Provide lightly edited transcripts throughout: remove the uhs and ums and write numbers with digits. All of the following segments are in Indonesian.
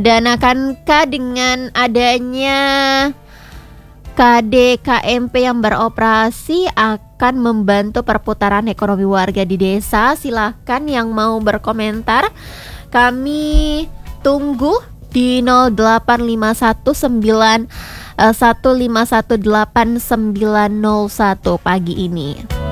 Dan akankah dengan adanya KDKMP yang beroperasi akan membantu perputaran ekonomi warga di desa? Silahkan yang mau berkomentar. Kami tunggu di 08519151891 pagi ini.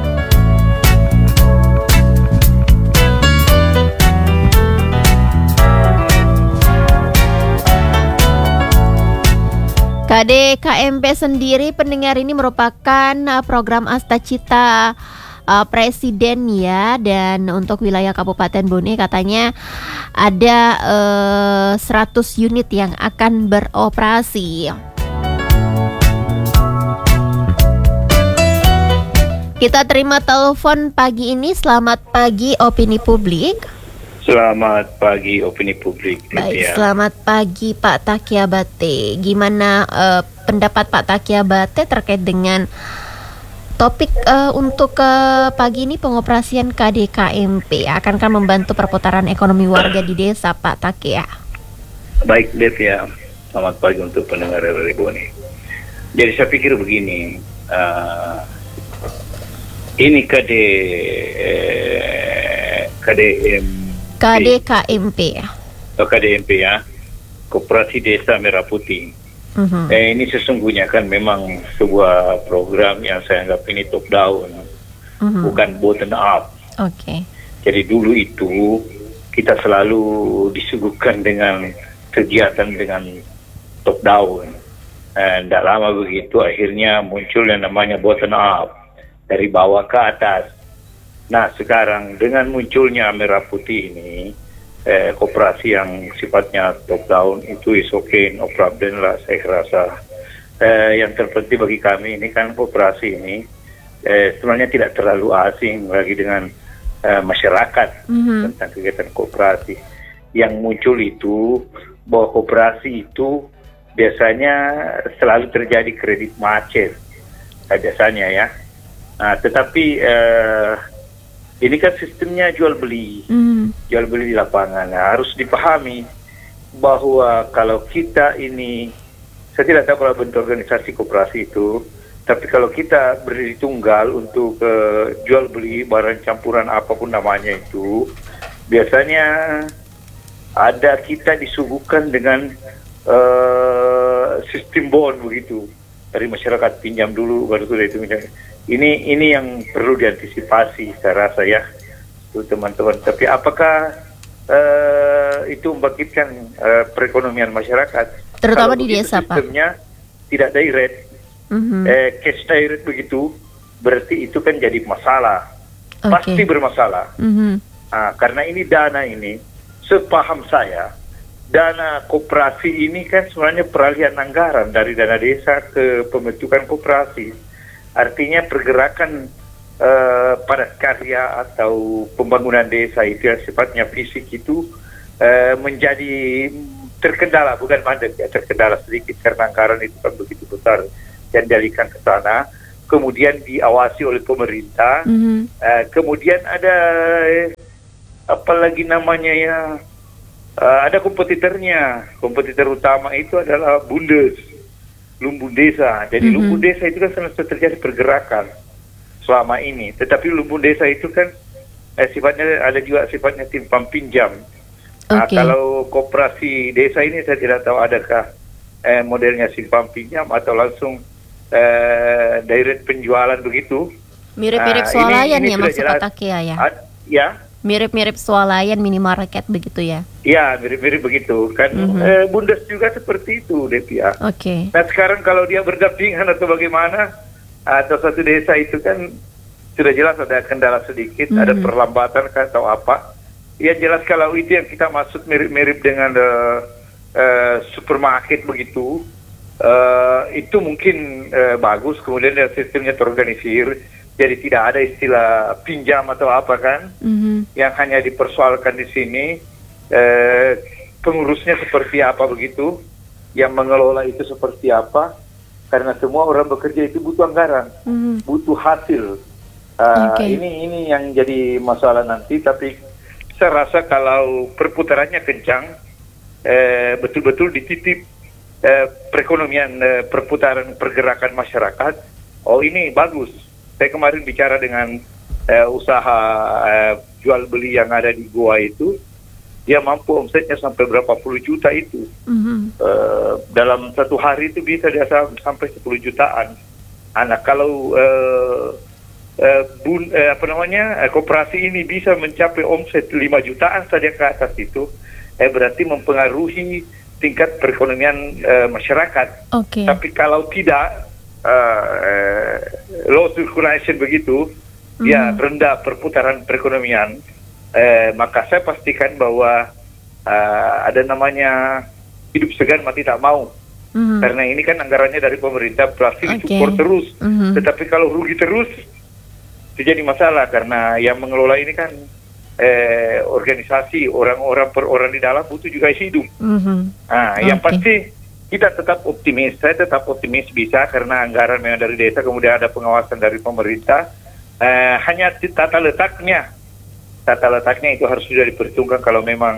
KDKMP sendiri pendengar ini merupakan program Astacita Presiden ya, dan untuk wilayah Kabupaten Bone katanya ada 100 unit yang akan beroperasi. Kita terima telepon pagi ini. Selamat pagi Opini Publik. Selamat pagi Opini Publik. Baik, selamat pagi Pak Takiabate. Gimana pendapat Pak Takiabate terkait dengan topik untuk pagi ini, pengoperasian KDKMP akankah membantu perputaran ekonomi warga di desa, Pak Takia? Baik Dev ya, selamat pagi untuk pendengar RRI Bone. Jadi saya pikir begini, ini KDKMP ya. KDMP ya, Koperasi Desa Merah Putih. Ini sesungguhnya kan memang sebuah program yang saya anggap ini top down, bukan bottom up. Oke. Jadi dulu itu kita selalu disuguhkan dengan kegiatan dengan top down. Tidak lama begitu akhirnya muncul yang namanya bottom up, dari bawah ke atas. Nah sekarang dengan munculnya Merah Putih ini, koperasi yang sifatnya top down itu is okay, no problem lah saya rasa. Yang terpenting bagi kami ini kan koperasi ini sebenarnya tidak terlalu asing lagi dengan masyarakat tentang kegiatan koperasi. Yang muncul itu bahwa koperasi itu biasanya selalu terjadi kredit macet biasanya ya. Nah, tetapi ini kan sistemnya jual beli di lapangan. Nah, harus dipahami bahwa kalau kita ini, saya tidak tahu kalau bentuk organisasi koperasi itu, tapi kalau kita berdiri tunggal untuk jual beli barang campuran apapun namanya itu, biasanya ada kita disuguhkan dengan sistem bond begitu, dari masyarakat pinjam dulu baru sudah itu. Ini yang perlu diantisipasi saya rasa ya, teman-teman. Tapi apakah itu membangkitkan perekonomian masyarakat? Terutama kalau di desa, Pak. Sistemnya tidak direct, cash direct begitu, berarti itu kan jadi masalah. Okay. Pasti bermasalah. Nah, karena ini dana ini, sepaham saya, dana koperasi ini kan sebenarnya peralihan anggaran dari dana desa ke pembentukan koperasi. Artinya pergerakan padat karya atau pembangunan desa itu yang sifatnya fisik itu menjadi terkendala, bukan mandek ya, terkendala sedikit karena anggaran itu kan begitu besar yang dialihkan ke sana, kemudian diawasi oleh pemerintah, kemudian ada apalagi namanya ya, ada kompetitornya. Kompetitor utama itu adalah lumbung desa. Jadi lumbung desa itu kan selalu terjadi pergerakan selama ini. Tetapi lumbung desa itu kan sifatnya ada juga sifatnya timpang pinjam. Nah, kalau koperasi desa ini saya tidak tahu adakah modelnya simpang pinjam atau langsung direct penjualan begitu. Mirip-mirip swalayan ya maksud Pak Takia ya? Ya. Mirip-mirip swalayan minimarket begitu ya? Ya, mirip-mirip begitu kan. Bundes juga seperti itu, Devia. Oke. Nah sekarang kalau dia berdampingan atau bagaimana, atau satu desa itu kan sudah jelas ada kendala sedikit, ada perlambatan atau apa. Ya jelas kalau itu yang kita maksud mirip-mirip dengan supermarket begitu, itu mungkin bagus. Kemudian sistemnya terorganisir. Jadi tidak ada istilah pinjam atau apa kan, yang hanya dipersoalkan di sini pengurusnya seperti apa begitu, yang mengelola itu seperti apa, karena semua orang bekerja itu butuh anggaran, butuh hasil. Ini yang jadi masalah nanti, tapi saya rasa kalau perputarannya kencang, betul-betul dititip perekonomian, perputaran pergerakan masyarakat. Oh, ini bagus. Saya kemarin bicara dengan usaha jual beli yang ada di Goa itu, dia mampu omsetnya sampai berapa puluh juta itu. Dalam satu hari itu bisa dia sampai 10 jutaan. Anak kalau koperasi ini bisa mencapai omset 5 jutaan saja ke atas itu, berarti mempengaruhi tingkat perekonomian masyarakat. Tapi kalau tidak, low circulation begitu, ya rendah perputaran perekonomian, maka saya pastikan bahwa ada namanya hidup segan mati tak mau. Karena ini kan anggarannya dari pemerintah, pasti support terus. Tetapi kalau rugi terus, itu jadi masalah, karena yang mengelola ini kan organisasi, orang-orang per orang di dalam butuh juga hidup. Yang pasti kita tetap optimis. Saya tetap optimis bisa, karena anggaran memang dari desa, kemudian ada pengawasan dari pemerintah. Hanya tata letaknya itu harus sudah diperhitungkan kalau memang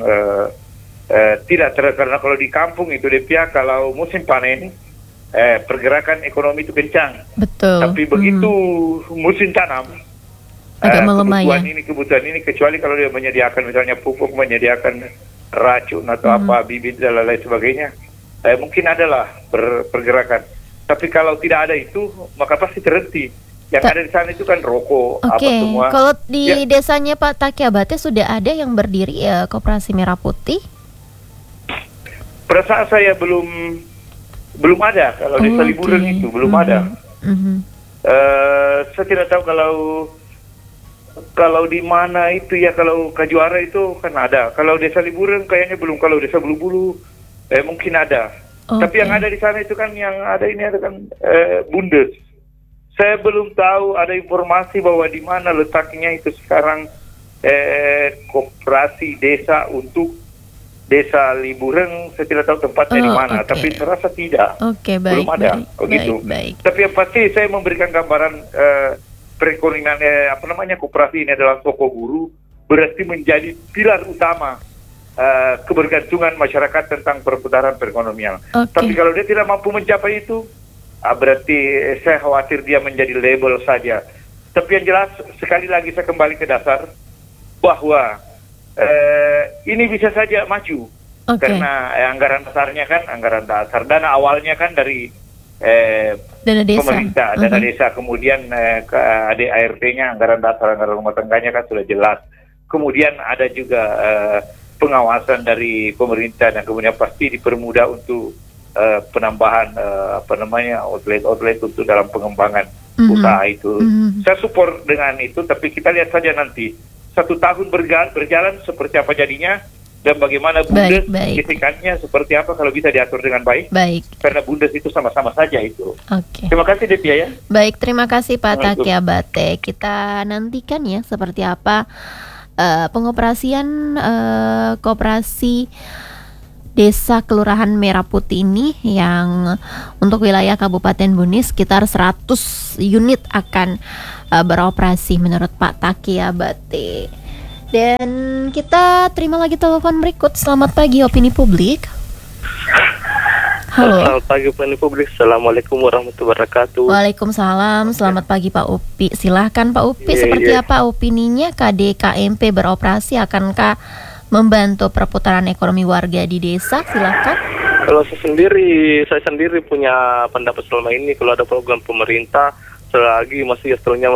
karena kalau di kampung itu dia kalau musim panen pergerakan ekonomi itu kencang. Betul. Tapi begitu musim tanam agak melemah ya. Kebutuhan ini, kecuali kalau dia menyediakan misalnya pupuk, menyediakan racun atau bibit dan lain sebagainya, mungkin adalah pergerakan. Tapi kalau tidak ada itu, maka pasti terhenti. Yang ada di sana itu kan rokok, apa semua. Kalau di desanya Pak Taki Abate sudah ada yang berdiri Koperasi Merah Putih? Perasaan saya belum ada. Kalau desa Liburan itu belum ada. Saya tidak tahu kalau di mana itu ya. Kalau Kajuara itu kan ada. Kalau desa Liburan kayaknya belum. Kalau desa Bulu-Bulu mungkin ada. Tapi yang ada di sana itu kan yang ada ini ada kan Bundes. Saya belum tahu, ada informasi bahwa di mana letaknya itu sekarang koperasi desa untuk desa Liburan. Saya tidak tahu tempatnya di mana, tapi terasa tidak. Belum ada. Baik. Tapi yang pasti saya memberikan gambaran perekonomian koperasi ini adalah toko guru, berarti menjadi pilar utama kebergantungan masyarakat tentang perputaran perekonomian. Tapi kalau dia tidak mampu mencapai itu, berarti saya khawatir dia menjadi label saja. Tapi yang jelas, sekali lagi saya kembali ke dasar, bahwa ini bisa saja maju. Karena anggaran dasarnya kan, anggaran dasar, dana awalnya kan dari dana desa. Pemerintah, dana desa. Kemudian ADART-nya, anggaran dasar, anggaran rumah tangganya kan sudah jelas. Kemudian ada juga pengawasan dari pemerintah, dan kemudian pasti dipermudah untuk penambahan outlet untuk dalam pengembangan usaha itu. Saya support dengan itu, tapi kita lihat saja nanti 1 tahun berjalan seperti apa jadinya, dan bagaimana Bundes etikanya seperti apa kalau bisa diatur dengan baik. Karena Bundes itu sama-sama saja itu. Terima kasih Devia ya. Baik, terima kasih Pak Taki Abate. Kita nantikan ya seperti apa pengoperasian koperasi Desa Kelurahan Merah Putih ini, yang untuk wilayah Kabupaten Bunis sekitar 100 unit akan beroperasi menurut Pak Taki Abate. Dan kita terima lagi telepon berikut. Selamat pagi Opini Publik. Halo. Selamat pagi Opini Publik. Assalamualaikum warahmatullahi wabarakatuh. Waalaikumsalam. Selamat pagi Pak Upi. Silahkan Pak Upi, seperti apa opininya KDKMP beroperasi, akankah membantu perputaran ekonomi warga di desa? Silakan. Kalau saya sendiri punya pendapat selama ini, kalau ada program pemerintah, selagi masih istilahnya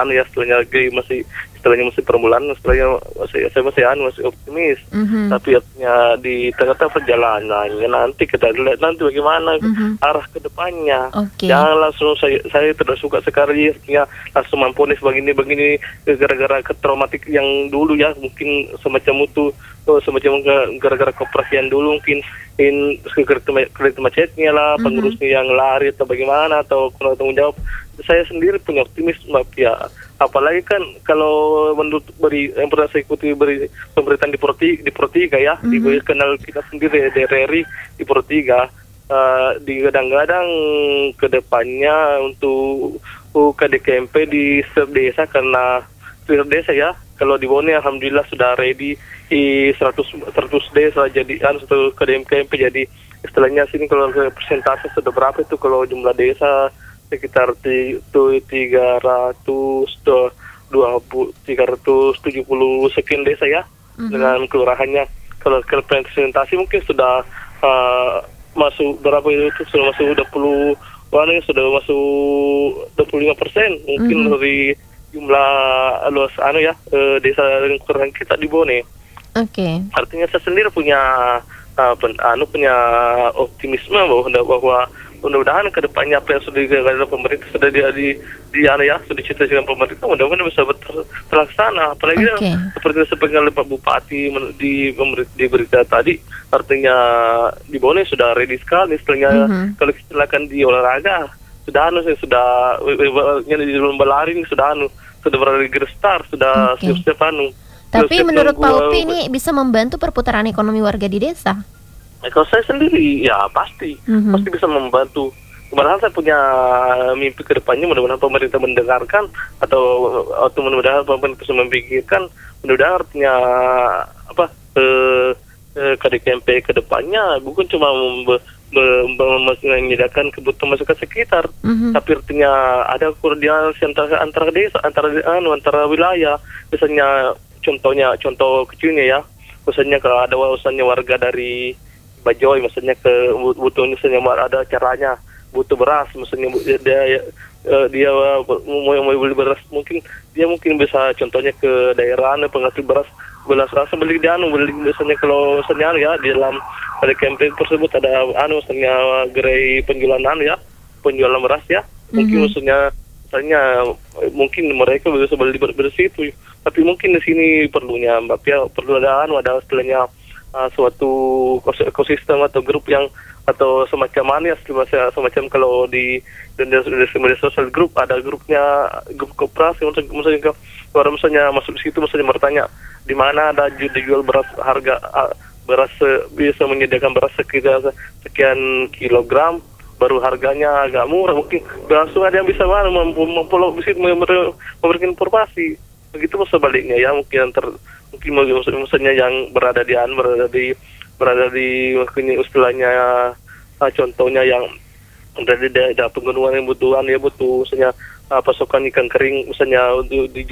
masih permulaan, saya masih optimis. Tapi di tengah-tengah perjalanannya nanti kita lihat nanti bagaimana arah ke depannya. Jangan langsung saya tidak suka sekali ya langsung memponis begini gara-gara traumatik yang dulu ya, mungkin semacam itu, semacam gara-gara koperasi yang dulu mungkin kredit macetnya lah, pengurusnya yang lari atau bagaimana, atau kurang tanggung jawab. Saya sendiri punya optimis ya, apalagi kan kalau menurut yang pernah saya ikuti pemberitaan di Pro3 ya, di kanal kita sendiri DRRI di Pro3, digadang-gadang ke depannya untuk KDKMP di setiap desa, karena setiap desa ya, kalau di Bone alhamdulillah sudah ready di 100 desa jadi satu KDMP jadi istilahnya sini kalau persentase sudah berapa itu kalau jumlah desa sekitar 370 sekian desa ya dengan kelurahannya. Kalau presentasi mungkin sudah masuk berapa itu sudah masuk 20 sudah masuk 25% mungkin dari jumlah luas desa kelurahan kita di Bone. Oke. Artinya saya sendiri punya punya optimisme bahwa mudah-mudahan ke depannya apa yang sudah digagas pemerintah sudah sudah dicita-citakan pemerintah mudah-mudahan bisa terlaksana. Apalagi seperti oleh Pak Bupati di berita tadi, artinya di Bone sudah ready sekali istilahnya kalau silakan di olahraga sudah di lomba lari sudah berada di Grestar sudah siap-siap Tapi menurut Pak Upi ini bisa membantu perputaran ekonomi warga di desa? Kalau saya sendiri ya pasti bisa membantu. Padahal saya punya mimpi ke depannya mudah-mudahan pemerintah mendengarkan atau mudah-mudahan pemerintah bisa memikirkan mudah-mudahan artinya KDKMP ke depannya bukan cuma menyediakan kebutuhan masyarakat sekitar, tapi artinya ada koordinasi antara desa, antara wilayah, misalnya contoh kecilnya ya, misalnya kalau ada misalnya warga dari Bajoy, misalnya butuh misalnya ada caranya butuh beras, misalnya dia mau beli beras, mungkin bisa contohnya ke daerah penghasil beras rasa beli misalnya kalau misalnya ya di dalam pada campaign tersebut ada misalnya gerai penjualan beras ya, mungkin misalnya mungkin mereka bisa beli bersih itu, tapi mungkin di sini perlunya Mbak Pia perlu ada istilahnya suatu ekosistem atau grup yang atau semacam semacam kalau di media sosial grup ada grup koperasi misalnya masuk di situ misalnya bertanya di mana ada jual beras harga beras bisa menyediakan beras sekian kilogram baru harganya agak murah, mungkin langsung ada yang bisa memberikan informasi. Begitu sebaliknya ya, mungkin misalnya yang berada di mungkin istilahnya contohnya yang dari daerah pegunungan yang butuh misalnya pasokan ikan kering misalnya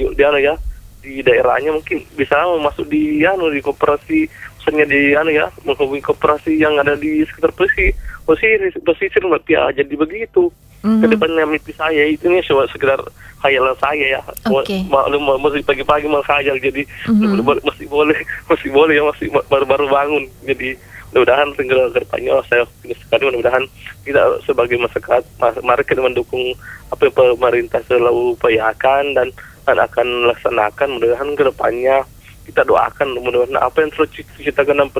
di daerahnya mungkin bisa masuk di koperasi misalnya menghubungi koperasi yang ada di sekitar pesisir ya, jadi begitu. Kedepannya mimpi saya itu nih sekedar khayalan saya ya. Masih pagi-pagi menghayal jadi masih boleh ya, masih baru bangun. Jadi mudah-mudahan tinggal ke depannya saya optimis sekali, mudah-mudahan kita sebagai masyarakat mari kita mendukung apa yang pemerintah selalu upayakan dan akan laksanakan. Mudah-mudahan ke depannya kita doakan mudah-mudahan apa yang terus diciptakan dan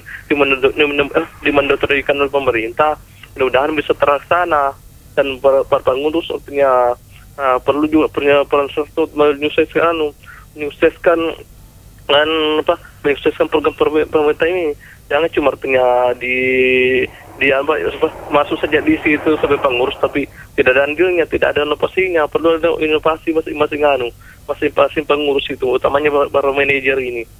dimandatorikan oleh pemerintah mudah-mudahan bisa terlaksana, dan para pengurus artinya perlu juga punya peran serta menyukseskan program pemerintah ini. Jangan cuma artinya masuk saja di situ sebagai pengurus tapi tidak ada andilnya, tidak ada inovasinya. Perlu ada inovasi masing-masing pengurus itu, utamanya para manajer ini.